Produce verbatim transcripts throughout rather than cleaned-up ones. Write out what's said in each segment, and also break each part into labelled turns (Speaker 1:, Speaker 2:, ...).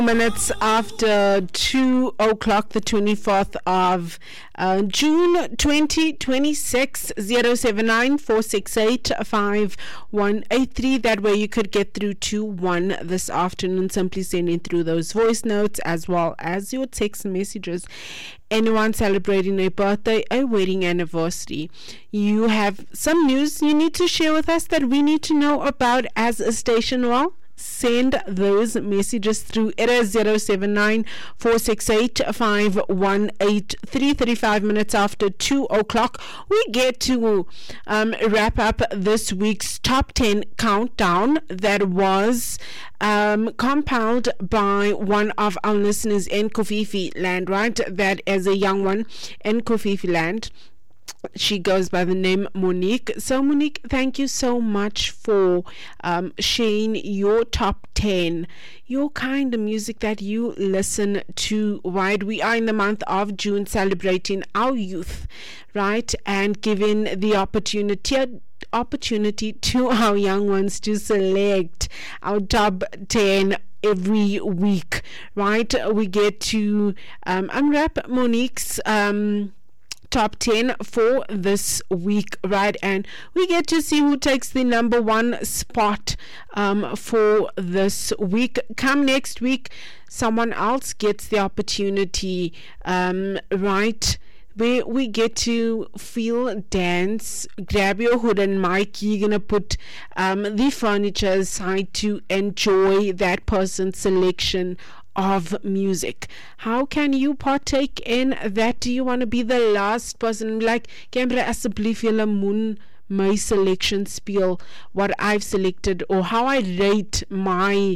Speaker 1: Minutes after two o'clock, the twenty-fourth of uh, June twenty twenty-six. Zero seven nine four six eight five one eight three. That way you could get through to one this afternoon, simply sending through those voice notes as well as your text messages. Anyone celebrating a birthday, a wedding anniversary, you have some news you need to share with us that we need to know about as a station. Well, send those messages through. It is zero seven nine four six eight five one eight three. thirty-five minutes after two o'clock, we get to um, wrap up this week's top ten countdown that was um, compiled by one of our listeners in Kofifi Land, right? That is a young one in Kofifi Land. She goes by the name Monique. So Monique, thank you so much for um, sharing your top ten, your kind of music that you listen to, right? We are in the month of June celebrating our youth, right? And giving the opportunity opportunity to our young ones to select our top ten every week, right? We get to um, unwrap Monique's um top ten for this week, right? And we get to see who takes the number one spot um, for this week. Come next week, someone else gets the opportunity, um, right? Where we get to feel, dance, grab your hood and mic. You're gonna put um, the furniture aside to enjoy that person's selection of music. How can you partake in that? Do you want to be the last person like Kembra asseblief julle moen my selection speel what I've selected, or how I rate my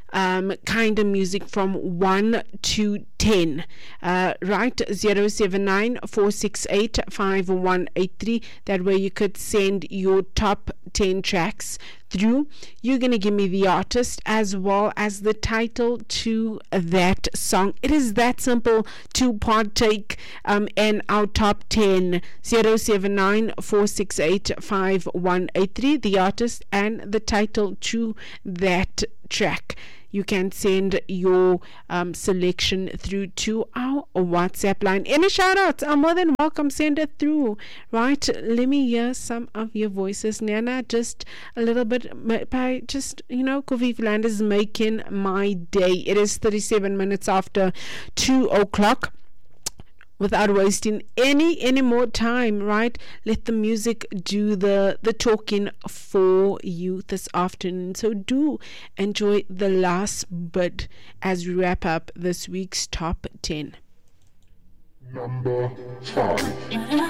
Speaker 1: um kind of music from one to ten, uh, right? zero seven nine four six eight five one eight three. That way you could send your top ten tracks through. You're gonna give me the artist as well as the title to that song. It is that simple to partake um, in our top ten. zero seven nine four six eight five one eight three, the artist and the title to that track. You can send your um, selection through to our WhatsApp line. Any shout outs are more than welcome. Send it through, right? Let me hear some of your voices, Nana. Just a little bit by just, you know, Kofifi Land is making my day. It is thirty-seven minutes after two o'clock. Without wasting any any more time, right? Let the music do the the talking for you this afternoon. So do enjoy the last bit as we wrap up this week's top ten.
Speaker 2: Number five.